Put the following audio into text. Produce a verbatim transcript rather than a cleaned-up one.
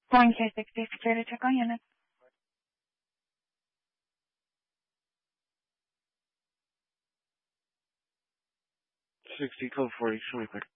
Point K sixty, security check on unit. sixty, code forty, show me quick.